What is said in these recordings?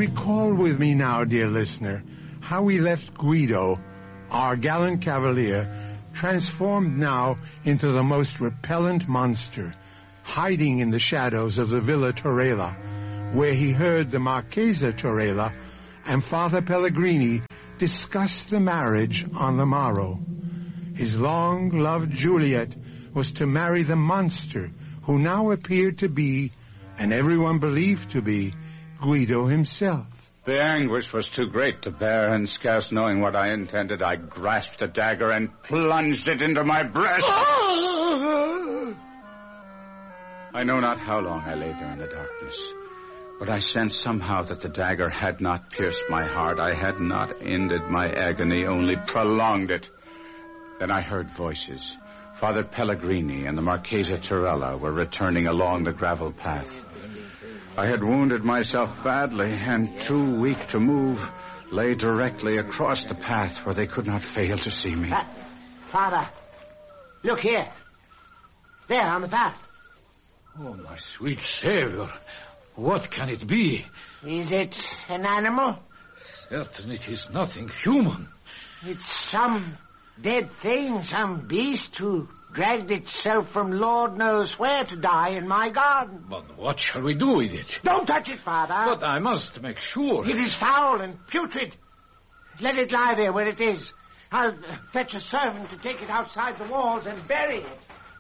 Recall with me now, dear listener, how we left Guido, our gallant cavalier, transformed now into the most repellent monster, hiding in the shadows of the Villa Torella, where he heard the Marchesa Torella and Father Pellegrini discuss the marriage on the morrow. His long-loved Juliet was to marry the monster who now appeared to be, and everyone believed to be, Guido himself. The anguish was too great to bear, and scarce knowing what I intended, I grasped the dagger and plunged it into my breast. I know not how long I lay there in the darkness, but I sensed somehow that the dagger had not pierced my heart. I had not ended my agony, only prolonged it. Then I heard voices. Father Pellegrini and the Marchesa Torella were returning along the gravel path. I had wounded myself badly, and too weak to move, lay directly across the path where they could not fail to see me. Father, look here. There, on the path. Oh, my sweet Savior, what can it be? Is it an animal? Certainly it is nothing human. It's some dead thing, some beast who dragged itself from Lord knows where to die in my garden. But what shall we do with it? Don't touch it, Father. But I must make sure. It is foul and putrid. Let it lie there where it is. I'll fetch a servant to take it outside the walls and bury it.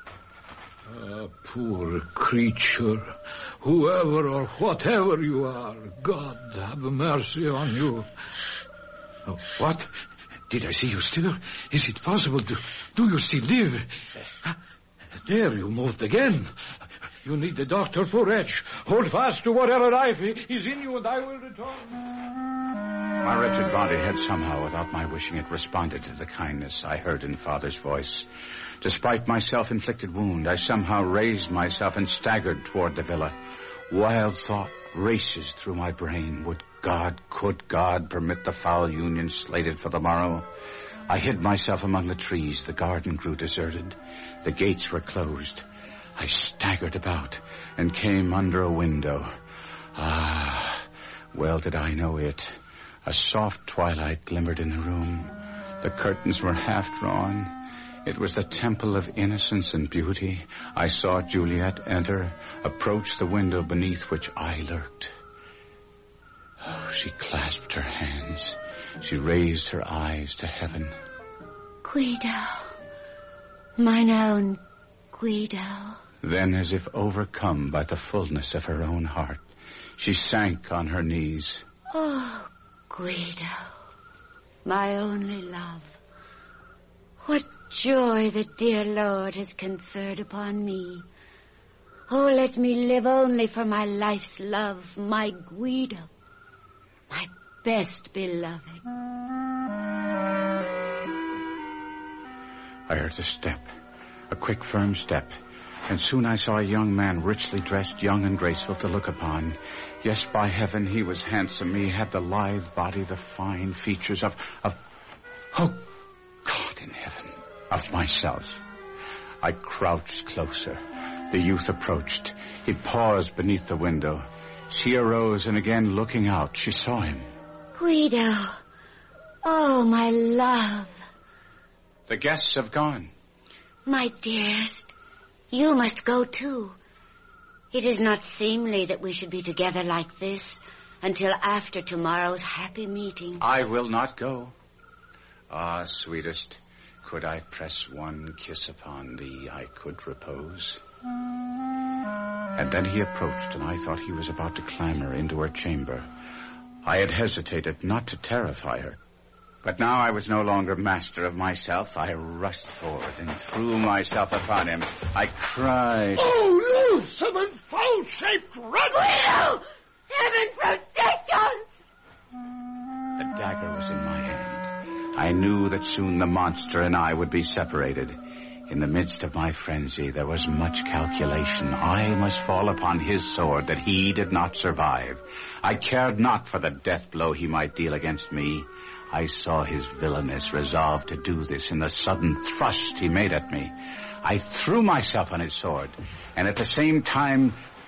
Poor creature. Whoever or whatever you are, God have mercy on you. Oh, what? Did I see you still? Is it possible? Do you still live? There, you moved again. You need the doctor for wretch. Hold fast to whatever life is in you, and I will return. My wretched body had somehow, without my wishing it, responded to the kindness I heard in Father's voice. Despite my self-inflicted wound, I somehow raised myself and staggered toward the villa. Wild thought races through my brain. Could God permit the foul union slated for the morrow? I hid myself among the trees. The garden grew deserted. The gates were closed. I staggered about and came under a window. Well did I know it. A soft twilight glimmered in the room. The curtains were half drawn. It was the temple of innocence and beauty. I saw Juliet enter, approach the window beneath which I lurked. Oh, she clasped her hands. She raised her eyes to heaven. Guido. Mine own Guido. Then, as if overcome by the fullness of her own heart, she sank on her knees. Oh, Guido. My only love. What joy the dear Lord has conferred upon me. Oh, let me live only for my life's love, my Guido. My best beloved. I heard a step, a quick, firm step, and soon I saw a young man richly dressed, young and graceful to look upon. Yes, by heaven, he was handsome. He had the lithe body, the fine features of oh, God in heaven, of myself. I crouched closer. The youth approached. He paused beneath the window. She arose, and again looking out, she saw him. Guido. Oh, my love. The guests have gone. My dearest, you must go too. It is not seemly that we should be together like this until after tomorrow's happy meeting. I will not go. Ah, sweetest, could I press one kiss upon thee, I could repose. And then he approached, and I thought he was about to clamber into her chamber. I had hesitated not to terrify her. But now I was no longer master of myself. I rushed forward and threw myself upon him. I cried, "Oh, loathsome and foul-shaped rat! Guido! Heaven protect us!" The dagger was in my hand. I knew that soon the monster and I would be separated. In the midst of my frenzy, there was much calculation. I must fall upon his sword that he did not survive. I cared not for the death blow he might deal against me. I saw his villainous resolve to do this in the sudden thrust he made at me. I threw myself on his sword, and at the same time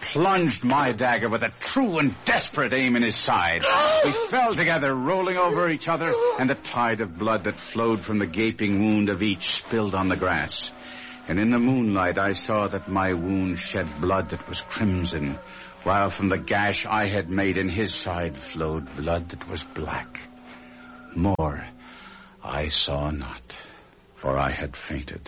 plunged my dagger with a true and desperate aim in his side. We fell together, rolling over each other, and the tide of blood that flowed from the gaping wound of each spilled on the grass. And in the moonlight I saw that my wound shed blood that was crimson, while from the gash I had made in his side flowed blood that was black. More I saw not, for I had fainted.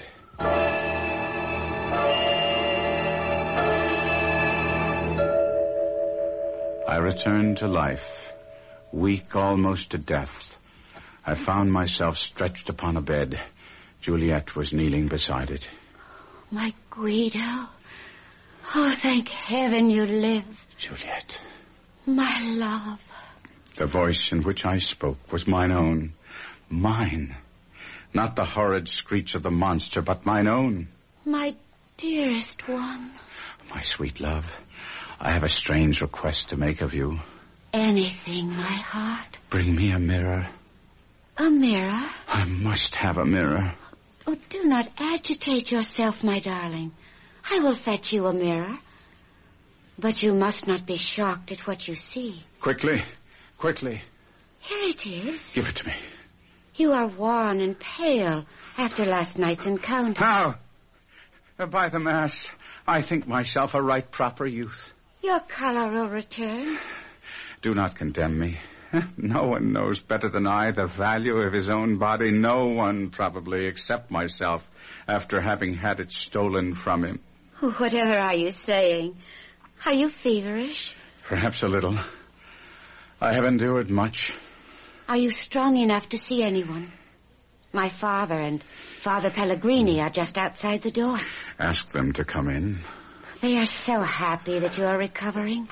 I returned to life, weak almost to death. I found myself stretched upon a bed. Juliet was kneeling beside it. My Guido. Oh, thank heaven you live. Juliet. My love. The voice in which I spoke was mine own. Mine. Not the horrid screech of the monster, but mine own. My dearest one. My sweet love, I have a strange request to make of you. Anything, my heart. Bring me a mirror. A mirror? I must have a mirror. Oh, do not agitate yourself, my darling. I will fetch you a mirror. But you must not be shocked at what you see. Quickly, quickly. Here it is. Give it to me. You are wan and pale after last night's encounter. How? By the mass, I think myself a right proper youth. Your color will return. Do not condemn me. No one knows better than I the value of his own body. No one, probably, except myself, after having had it stolen from him. Whatever are you saying? Are you feverish? Perhaps a little. I have endured much. Are you strong enough to see anyone? My father and Father Pellegrini are just outside the door. Ask them to come in. They are so happy that you are recovering.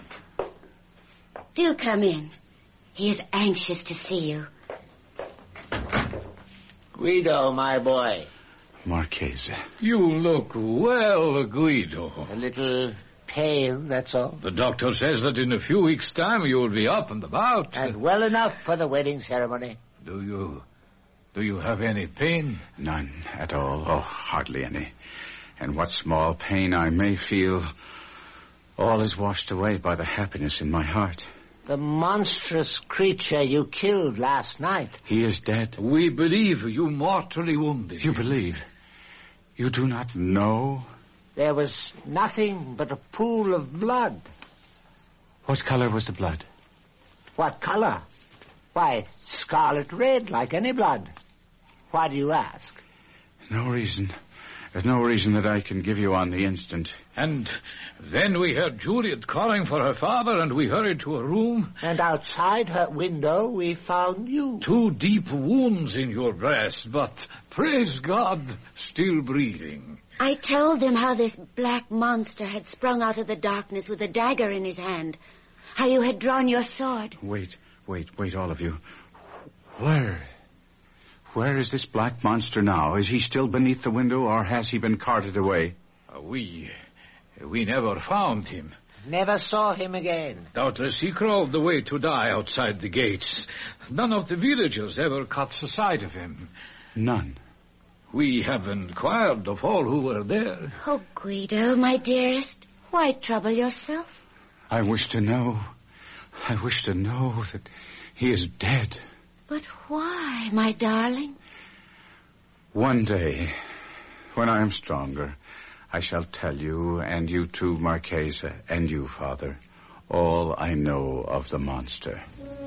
Do come in. He is anxious to see you. Guido, my boy. Marchese. You look well, Guido. A little pale, that's all. The doctor says that in a few weeks' time you will be up and about. And well enough for the wedding ceremony. Do you have any pain? None at all. Oh, hardly any. And what small pain I may feel, all is washed away by the happiness in my heart. The monstrous creature you killed last night. He is dead. We believe you mortally wounded. You believe? You do not know? There was nothing but a pool of blood. What color was the blood? What color? Why, scarlet red, like any blood. Why do you ask? No reason. There's no reason that I can give you on the instant. And then we heard Juliet calling for her father, and we hurried to a room. And outside her window we found you. 2 deep wounds in your breast, but, praise God, still breathing. I told them how this black monster had sprung out of the darkness with a dagger in his hand. How you had drawn your sword. Wait, all of you. Where is this black monster now? Is he still beneath the window, or has he been carted away? We never found him. Never saw him again. Doubtless he crawled away to die outside the gates. None of the villagers ever caught sight of him. None. We have inquired of all who were there. Oh, Guido, my dearest, why trouble yourself? I wish to know that he is dead. But why, my darling? One day, when I am stronger, I shall tell you, and you too, Marchesa, and you, Father, all I know of the monster.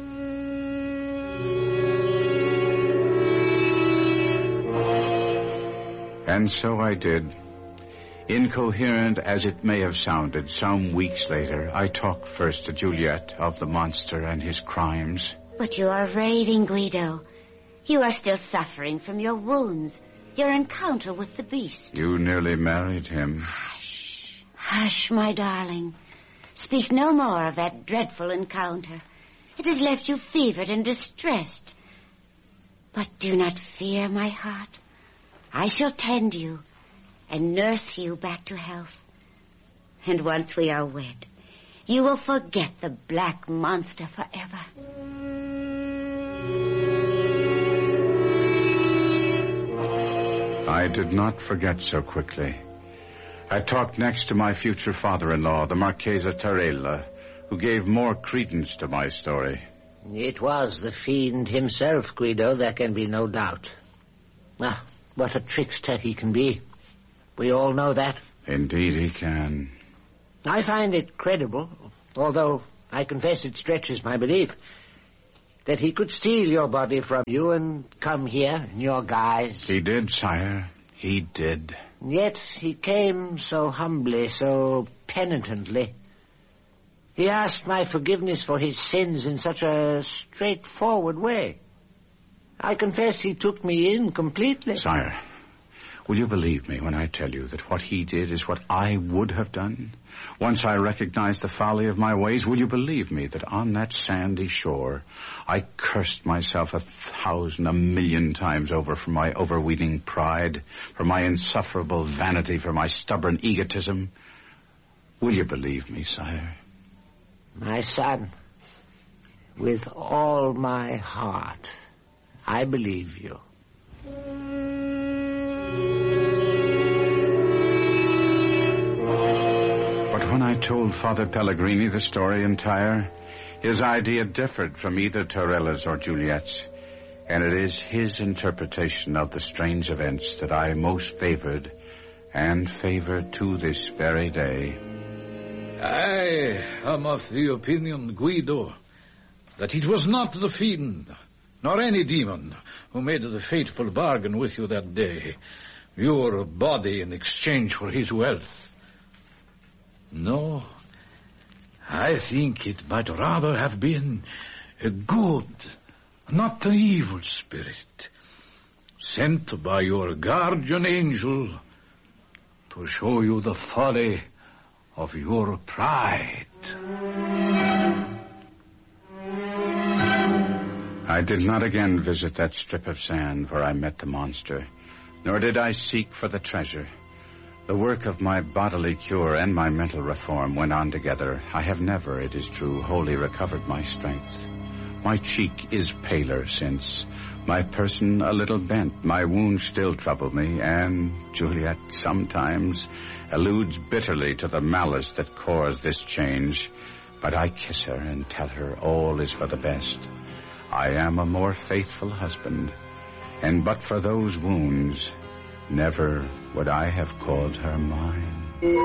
And so I did. Incoherent as it may have sounded, some weeks later, I talked first to Juliet of the monster and his crimes. But you are raving, Guido. You are still suffering from your wounds, your encounter with the beast. You nearly married him. Hush, hush, my darling. Speak no more of that dreadful encounter. It has left you fevered and distressed. But do not fear, my heart. I shall tend you and nurse you back to health. And once we are wed, you will forget the black monster forever. I did not forget so quickly. I talked next to my future father-in-law, the Marchesa Tarella, who gave more credence to my story. It was the fiend himself, Guido, there can be no doubt. Ah, what a trickster he can be. We all know that. Indeed he can. I find it credible, although I confess it stretches my belief, that he could steal your body from you and come here in your guise. He did, sire. He did. Yet he came so humbly, so penitently. He asked my forgiveness for his sins in such a straightforward way. I confess he took me in completely. Sire, will you believe me when I tell you that what he did is what I would have done? Once I recognized the folly of my ways, will you believe me that on that sandy shore I cursed myself 1,000, 1,000,000 times over for my overweening pride, for my insufferable vanity, for my stubborn egotism? Will you believe me, sire? My son, with all my heart, I believe you. But when I told Father Pellegrini the story entire, his idea differed from either Tarella's or Juliet's, and it is his interpretation of the strange events that I most favored, and favor to this very day. I am of the opinion, Guido, that it was not the fiend, nor any demon, who made the fateful bargain with you that day, your body in exchange for his wealth. No, I think it might rather have been a good, not an evil spirit, sent by your guardian angel to show you the folly of your pride. I did not again visit that strip of sand where I met the monster, nor did I seek for the treasure. The work of my bodily cure and my mental reform went on together. I have never, it is true, wholly recovered my strength. My cheek is paler since, my person a little bent. My wounds still trouble me, and Juliet sometimes alludes bitterly to the malice that caused this change. But I kiss her and tell her all is for the best. I am a more faithful husband, and but for those wounds, never would I have called her mine.